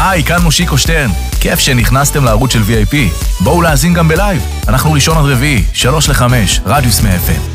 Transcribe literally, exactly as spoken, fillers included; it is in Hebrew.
היי, כאן מושיקו שטרן. כיף שנכנסתם לערוץ של וי איי פי. בואו להאזין גם בלייב. אנחנו ראשון עד רביעי, שלוש לחמש, רדיוס מאה אף אם.